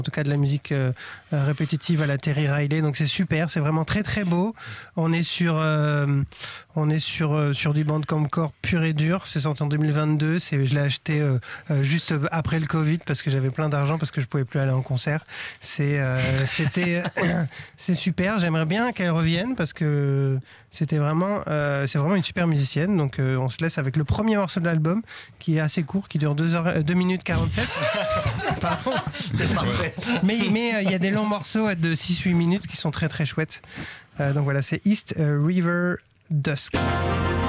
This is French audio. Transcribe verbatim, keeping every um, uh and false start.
En tout cas de la musique euh, répétitive à la Terry Riley, donc c'est super, c'est vraiment très très beau. On est sur, euh, on est sur, euh, sur du bandcampcore pur et dur, c'est sorti en deux mille vingt-deux, c'est, je l'ai acheté euh, euh, juste après le Covid parce que j'avais plein d'argent, parce que je pouvais plus aller en concert. C'est, euh, c'était, c'est super, j'aimerais bien qu'elle revienne parce que c'était vraiment, euh, c'est vraiment une super musicienne, donc euh, on se laisse avec le premier morceau de l'album qui est assez court, qui dure deux heures, deux minutes quarante-sept. Pardon. C'est parfait. Mais il mais, euh, y a des longs morceaux de six huit minutes qui sont très très chouettes. Euh, donc voilà, c'est East River Dusk.